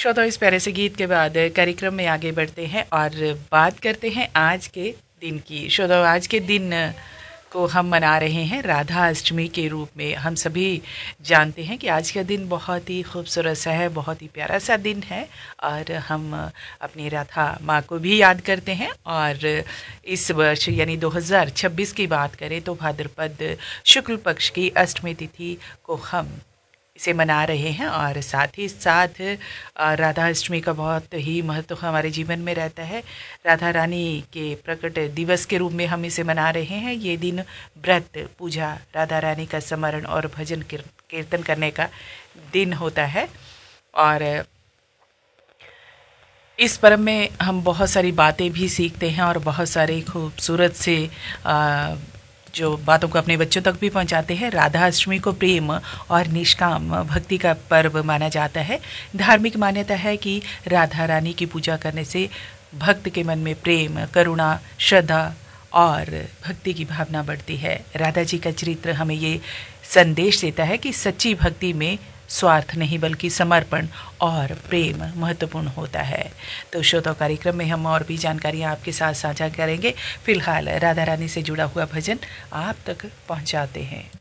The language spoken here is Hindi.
श्रोताओं, इस प्यारे से गीत के बाद कार्यक्रम में आगे बढ़ते हैं और बात करते हैं आज के दिन की। श्रोताओं, आज के दिन को हम मना रहे हैं राधा अष्टमी के रूप में। हम सभी जानते हैं कि आज का दिन बहुत ही खूबसूरत सा है, बहुत ही प्यारा सा दिन है और हम अपनी राधा माँ को भी याद करते हैं। और इस वर्ष यानी 2026 की बात करें तो भाद्रपद शुक्ल पक्ष की अष्टमी तिथि को हम इसे मना रहे हैं और साथ ही साथ राधा अष्टमी का बहुत ही महत्व हमारे जीवन में रहता है। राधा रानी के प्रकट दिवस के रूप में हम इसे मना रहे हैं। ये दिन व्रत, पूजा, राधा रानी का स्मरण और भजन कीर्तन करने का दिन होता है। और इस पर्व में हम बहुत सारी बातें भी सीखते हैं और बहुत सारे खूबसूरत से जो बातों को अपने बच्चों तक भी पहुंचाते हैं। राधा अष्टमी को प्रेम और निष्काम भक्ति का पर्व माना जाता है। धार्मिक मान्यता है कि राधा रानी की पूजा करने से भक्त के मन में प्रेम, करुणा, श्रद्धा और भक्ति की भावना बढ़ती है। राधा जी का चरित्र हमें ये संदेश देता है कि सच्ची भक्ति में स्वार्थ नहीं बल्कि समर्पण और प्रेम महत्वपूर्ण होता है। तो श्रोता कार्यक्रम में हम और भी जानकारियाँ आपके साथ साझा करेंगे। फिलहाल राधा रानी से जुड़ा हुआ भजन आप तक पहुँचाते हैं।